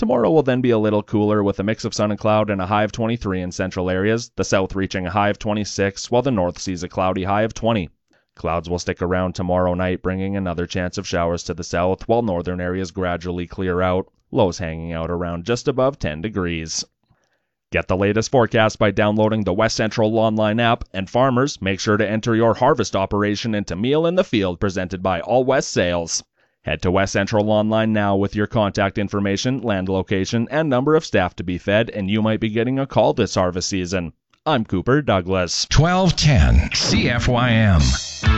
Tomorrow will then be a little cooler with a mix of sun and cloud and a high of 23 in central areas, the south reaching a high of 26, while the north sees a cloudy high of 20. Clouds will stick around tomorrow night, bringing another chance of showers to the south, while northern areas gradually clear out, lows hanging out around just above 10 degrees. Get the latest forecast by downloading the West Central Online app, and farmers, make sure to enter your harvest operation into Meal in the Field presented by All West Sales. Head to West Central Online now with your contact information, land location, and number of staff to be fed, and you might be getting a call this harvest season. I'm Cooper Douglas. 1210 CFYM.